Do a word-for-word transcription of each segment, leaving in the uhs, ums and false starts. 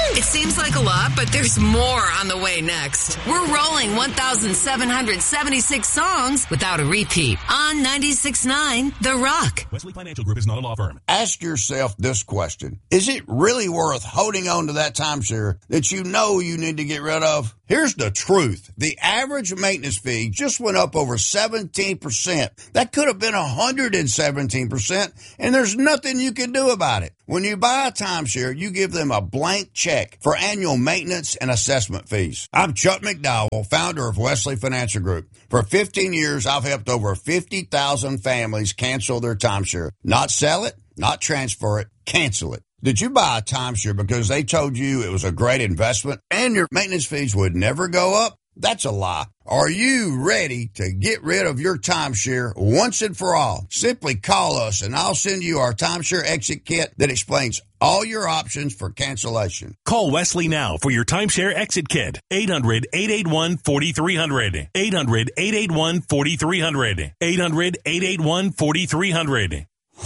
It seems like a lot, but there's more on the way next. We're rolling one thousand seven hundred seventy-six songs without a repeat on ninety-six point nine The Rock. Wesley Financial Group is not a law firm. Ask yourself this question. Is it really worth holding on to that timeshare that you know you need to get rid of? Here's the truth. The average maintenance fee just went up over seventeen percent. That could have been one hundred seventeen percent, and there's nothing you can do about it. When you buy a timeshare, you give them a blank check for annual maintenance and assessment fees. I'm Chuck McDowell, founder of Wesley Financial Group. For fifteen years, I've helped over fifty thousand families cancel their timeshare. Not sell it, not transfer it, cancel it. Did you buy a timeshare because they told you it was a great investment and your maintenance fees would never go up? That's a lie. Are you ready to get rid of your timeshare once and for all? Simply call us and I'll send you our timeshare exit kit that explains all your options for cancellation. Call Wesley now for your timeshare exit kit. eight hundred, eight eight one, four three zero zero. eight hundred, eight eight one, four three zero zero. eight hundred, eight eight one, four three zero zero.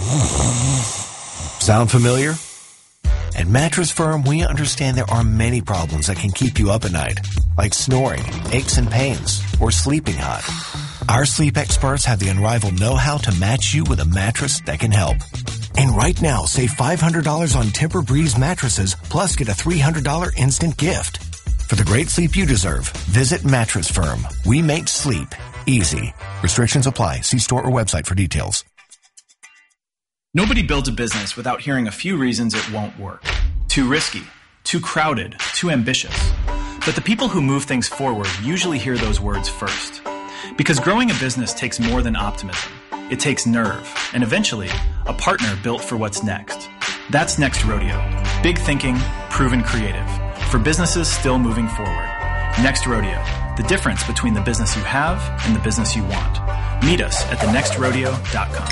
Sound familiar? At Mattress Firm, we understand there are many problems that can keep you up at night, like snoring, aches and pains, or sleeping hot. Our sleep experts have the unrivaled know-how to match you with a mattress that can help. And right now, save five hundred dollars on Tempur-Breeze mattresses, plus get a three hundred dollars instant gift. For the great sleep you deserve, visit Mattress Firm. We make sleep easy. Restrictions apply. See store or website for details. Nobody builds a business without hearing a few reasons it won't work. Too risky, too crowded, too ambitious. But the people who move things forward usually hear those words first. Because growing a business takes more than optimism. It takes nerve, and eventually, a partner built for what's next. That's Next Rodeo. Big thinking, proven creative. For businesses still moving forward. Next Rodeo. The difference between the business you have and the business you want. Meet us at the next rodeo dot com.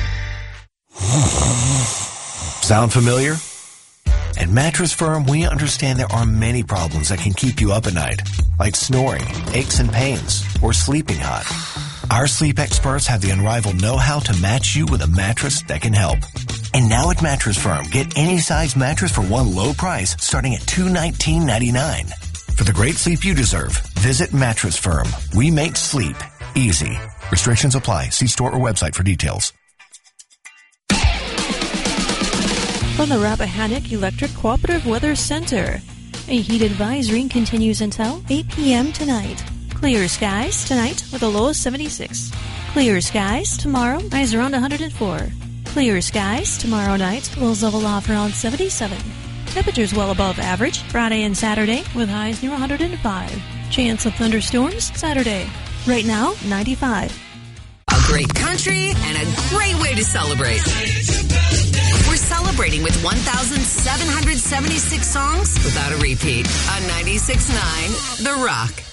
Sound familiar? At Mattress Firm, we understand there are many problems that can keep you up at night, like snoring, aches and pains, or sleeping hot. Our sleep experts have the unrivaled know-how to match you with a mattress that can help. And now at Mattress Firm, get any size mattress for one low price starting at two hundred nineteen dollars and ninety-nine cents. For the great sleep you deserve, visit Mattress Firm. We make sleep easy. Restrictions apply. See store or website for details. From the Rappahannock Electric Cooperative Weather Center, a heat advisory continues until eight p.m. tonight. Clear skies tonight with a low of seventy-six. Clear skies tomorrow, highs around one hundred four. Clear skies tomorrow night, will level off around seventy-seven. Temperatures well above average Friday and Saturday with highs near one hundred five. Chance of thunderstorms Saturday. Right now, ninety-five. A great country and a great way to celebrate. We're celebrating with one thousand seven hundred seventy-six songs without a repeat on ninety-six point nine The Rock.